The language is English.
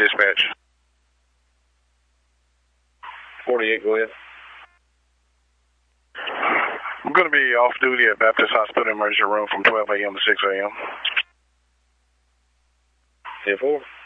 dispatch. 48, go ahead. I'm going to be off duty at Baptist Hospital Emergency Room from 12 a.m. to 6 a.m. 10-4.